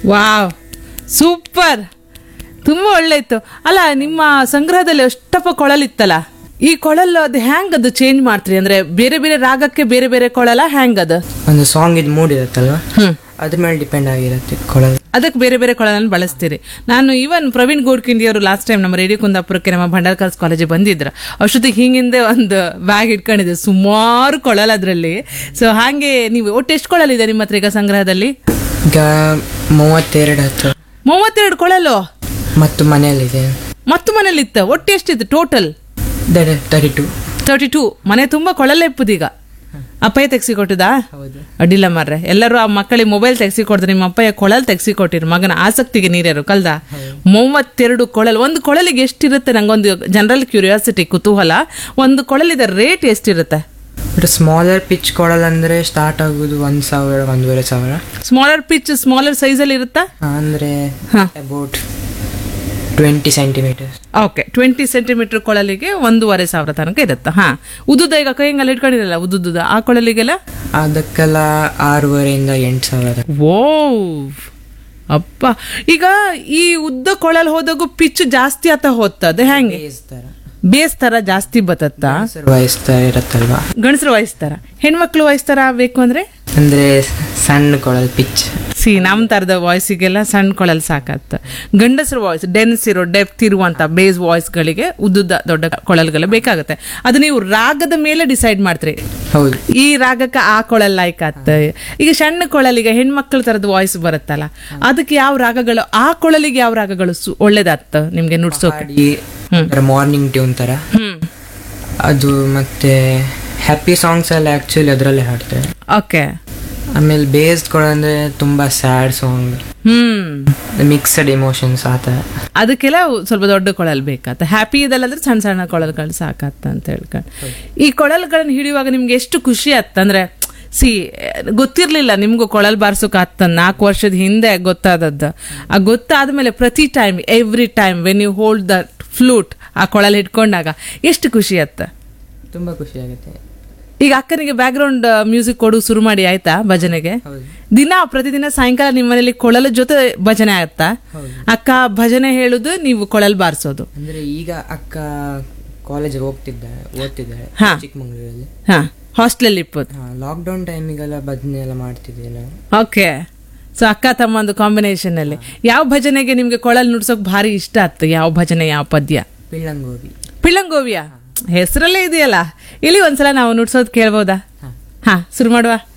Wow, super, ತುಂಬ ಒಳ್ಳೆ ಇತ್ತು. ಅಲ್ಲ, ನಿಮ್ಮ ಸಂಗ್ರಹದಲ್ಲಿ ಅಷ್ಟಪ್ಪ ಕೊಳಲಿತ್ತಲ್ಲ, ಈ ಕೊಳಲು ಅದು ಹ್ಯಾಂಗ್ ಅದು ಚೇಂಜ್ ಮಾಡ್ತೀರಿ? ಅಂದ್ರೆ ಬೇರೆ ಬೇರೆ ರಾಗಕ್ಕೆ ಬೇರೆ ಬೇರೆ ಕೊಳಲ ಹ್ಯಾಂಗ್ ಅದು? ಒಂದು ಸಾಂಗ್ ಇದು ಮೂಡ್ ಇರುತ್ತಲ್ವಾ, ಅದ್ರ ಮೇಲೆ ಡಿಪೆಂಡ್ ಆಗಿರುತ್ತೆ ಕೊಳಲು. ಅದಕ್ಕೆ ಬೇರೆ ಬೇರೆ ಕೊಳಲನ್ನು ಬಳಸ್ತೀರಿ. ನಾನು ಇವನ್ ಪ್ರವೀಣ್ ಗೋಡ್ಕಿಂಡಿ ಅವರು ಲಾಸ್ಟ್ ಟೈಮ್ ನಮ್ಮ ರೇಡಿಯೋ ಕುಂದಾಪುರಕ್ಕೆ ನಮ್ಮ ಭಂಡಾರ್ಕರ್ಸ್ ಕಾಲೇಜಿಗೆ ಬಂದಿದ್ರು. ಅಷ್ಟೊತ್ತಿಗೆ ಹಿಂಗಿಂದೆ ಒಂದು ಬ್ಯಾಗ್ ಇಟ್ಕೊಂಡಿದ್ದೆ, ಸುಮಾರು ಕೊಳಲ್ ಅದರಲ್ಲಿ. ಸೊ ಹಾಗೆ ನೀವು ಒಟ್ಟು ಎಷ್ಟು ಕೊಳಲಿದೆ ನಿಮ್ಮ ಹತ್ರ ಈಗ ಸಂಗ್ರಹದಲ್ಲಿ? ಈಗ 32 32 ಕೊಳಲು ಮತ್ತು ಮನೆಯಲ್ಲಿದೆ. ಮತ್ತು ಮನೇಲಿತ್ತ ಒಟ್ಟು ಎಷ್ಟಿತ್ತು ಟೋಟಲ್? 32 ಮನೆ ತುಂಬಾ ಕೊಳಲೆ ಇಪ್ಪದೀಗ. ಅಪ್ಪಯ್ಯ ತೆಗ್ಸಿ ಕೊಟ್ಟಿದಾ? ಅಡ್ಡಿಲ್ಲ ಮಾರ್ರೆ, ಎಲ್ಲರೂ ಆ ಮಕ್ಕಳಿಗೆ ಮೊಬೈಲ್ ತೆಗ್ಸಿ ಕೊಡ್ತಾರೆ, ನಿಮ್ಮ ಅಪ್ಪಯ್ಯ ಕೊಳಲ್ ತೆಗ್ಸಿ ಕೊಟ್ಟಿರು, ಮಗನ ಆಸಕ್ತಿಗೆ ನೀರ್ಯಾರು ಕಲ್ದ. 32 ಕೊಳಲ್. ಒಂದು ಕೊಳಲಿಗೆ ಎಷ್ಟಿರುತ್ತೆ? ನಂಗೊಂದು ಜನರಲ್ ಕ್ಯೂರಿಯಾಸಿಟಿ, ಕುತೂಹಲ. ಒಂದು ಕೊಳಲಿದ ರೇಟ್ ಎಷ್ಟಿರುತ್ತೆ? ಸ್ಮಾಲರ್ ಪಿಚ್ ಕೊಳಲ್ ಅಂದ್ರೆ ಸ್ಟಾರ್ಟ್ ಆಗುದು 1,000 1,500. ಸ್ಮಾಲರ್ ಪಿಚ್ ಸ್ಮಾಲರ್ ಸೈಜ್ ಅಲ್ಲಿ ಇರುತ್ತಾ? ಅಂದ್ರೆ ಅಬೌಟ್ 20 ಸೆಂಟಿಮೀಟರ್. ಓಕೆ, 20 ಸೆಂಟಿಮೀಟರ್ ಕೊಳಲಿಗೆ 1,500 ತನಕ ಇರುತ್ತೆ. ಹಾ, ಉದ್ದುದ ಈಗ ಕೈಯಂಗೆಲ್ಲ ಇಟ್ಕೊಂಡಿರಲ್ಲ, ಉದ್ದುದ ಆ ಕೊಳಲಿಗೆಲ್ಲ ಅದಕ್ಕೆಲ್ಲ 6,500 8,000. ಓ ಅಪ್ಪ, ಈಗ ಈ ಉದ್ದ ಕೊಳಲ್ ಹೋದಾಗೂ ಪಿಚ್ ಜಾಸ್ತಿ ಆತ ಹೋಗ್ತದೆ, ಹೆಂಗೆ ಬೇಸ್ ತರ ಜಾಸ್ತಿ ಬತ್ತತ್ತ? ವಹಿಸ್ತಾ ಇರತ್ತಲ್ವಾ, ಗಂಡಸರು ವಹಿಸ್ತಾರ, ಹೆಣ್ಮಕ್ಳು ವಹಿಸ್ತಾರ ಬೇಕು ಅಂದ್ರೆ ಸಣ್ಣ ಕೊಳಲ್ ಪಿಚ್. ನಮ್ ತರದ ವಾಯ್ಸಿಗೆಲ್ಲ ಸಣ್ಣ ಕೊಳಲ್ ಸಾಕತ್ತ. ಗಂಡಸರು ವಾಯ್ಸ್ ಡೆನ್ಸ್ ಇರೋ ಡೆಪ್ತ್ ಇರುವಂತ ಬೇಸ್ ವಾಯ್ಸ್ ಗಳಿಗೆ ಉದ್ದುದ ದೊಡ್ಡ ಕೊಳಲ್ಗಳು ಬೇಕಾಗುತ್ತೆ. ಅದು ನೀವು ರಾಗದ ಮೇಲೆ ಡಿಸೈಡ್ ಮಾಡ್ತೀರಿ, ಹೌದು ಈ ರಾಗಕ್ಕೆ ಆ ಕೊಳಲ್ ಲೈಕ್ ಆತ. ಈಗ ಸಣ್ಣ ಕೊಳಲಿಗೆ ಹೆಣ್ಮಕ್ಳ ತರದ ವಾಯ್ಸ್ ಬರುತ್ತಲ್ಲ, ಅದಕ್ಕೆ ಯಾವ ರಾಗಗಳು, ಆ ಕೊಳಲಿಗೆ ಯಾವ ರಾಗಗಳು ಒಳ್ಳೇದಾಗ್ತ ನಿಮ್ಗೆ ನುಡ್ಸೋಕೆ? ಮಾರ್ನಿಂಗ್ ಟ್ಯೂನ್ ತರ ಅದು, ಮತ್ತೆ ಹ್ಯಾಪಿ ಸಾಂಗ್ಸ್ ಎಲ್ಲ ಆಕ್ಚುಲಿ ಅದರಲ್ಲೇ ಹಾಡ್ತಾರೆ. ಓಕೆ. ಆಮೇಲೆ ಬೇಸ್ಡ್ ಕೊಳಂದ್ರೆ ತುಂಬಾ ಸ್ಯಾಡ್ ಸಾಂಗ್, ಮಿಕ್ಸ್ಡ್ ಎಮೋಷನ್ಸ್ ಆತ, ಅದಕ್ಕೆಲ್ಲ ಸ್ವಲ್ಪ ದೊಡ್ಡ ಕೊಳಲ್ ಬೇಕಾತ. ಹ್ಯಾಪಿ ಇದಲ್ಲಂದ್ರೆ ಸಣ್ಣ ಸಣ್ಣ ಕೊಳಲ್ಗಳು ಸಾಕತ್ತ ಅಂತ ಹೇಳ್ಕೊಂಡು. ಈ ಕೊಳಲ್ಗಳನ್ನ ಹಿಡಿಯುವಾಗ ನಿಮ್ಗೆ ಎಷ್ಟು ಖುಷಿ ಆತ್ತ? ಅಂದ್ರೆ ಗೊತ್ತಿರ್ಲಿಲ್ಲ ನಿಮ್ಗೂ ಕೊಳಲ್ ಬಾರ್ಸೋಕ್ ಆತ, 4 ವರ್ಷದ ಹಿಂದೆ ಗೊತ್ತಾದದ್ದು. ಆ ಗೊತ್ತಾದ್ಮೇಲೆ ಪ್ರತಿ time, every time when you hold the flute, ಆ ಕೊಳಲ್ ಹಿಡ್ಕೊಂಡಾಗ ಎಷ್ಟು ಖುಷಿ ಆತ್ತ? ತುಂಬಾ ಖುಷಿ ಆಗುತ್ತೆ. ಈಗ ಅಕ್ಕನಿಗೆ ಬ್ಯಾಕ್ ಗ್ರೌಂಡ್ ಮ್ಯೂಸಿಕ್ ಕೊಡು ಶುರು ಮಾಡಿ ಆಯ್ತಾ ಭಜನೆಗೆ? ಪ್ರತಿದಿನ ಸಾಯಂಕಾಲ ನಿಮ್ಮ ಮನೇಲಿ ಕೊಳಲ ಜೊತೆ ಭಜನೆ ಆಗುತ್ತಾ? ಅಕ್ಕ ಭಜನೆ ಹೇಳುದು, ನೀವು ಕೊಳಲ್ ಬಾರಿಸೋದು? ಅಂದ್ರೆ ಈಗ ಅಕ್ಕ ಕಾಲೇಜ್ ಓದ್ತಿದ್ದಾಳೆ ಚಿಕ್ಕಮಂಗ್ಳೂರಲ್ಲಿ. ಹಾಸ್ಟೆಲ್ ಇಪ್ಪತ್ತು ಲಾಕ್ಡೌನ್ ಟೈಮಿಗೆಲ್ಲ ಭಜನೆ ಎಲ್ಲ ಮಾಡ್ತಿದ್ದೇವೆ. ಓಕೆ. ಸೊ ಅಕ್ಕ ತಮ್ಮ ಒಂದು ಕಾಂಬಿನೇಷನ್ ಅಲ್ಲಿ ಯಾವ ಭಜನೆಗೆ ನಿಮ್ಗೆ ಕೊಳಲ್ ನುಡ್ಸೋಕ್ ಭಾರಿ ಇಷ್ಟ ಆಯ್ತು? ಯಾವ ಭಜನೆ, ಯಾವ ಪದ್ಯ? ಪಿಳ್ಳಂಗೋವಿಯ ಹೆಸರಲ್ಲೇ ಇದೆಯಲ್ಲ, ಇಲ್ಲಿ ಒಂದ್ಸಲ ನಾವು ನುಡ್ಸೋದ್ ಕೇಳ್ಬೋದಾ? ಹಾ, ಶುರು ಮಾಡುವ.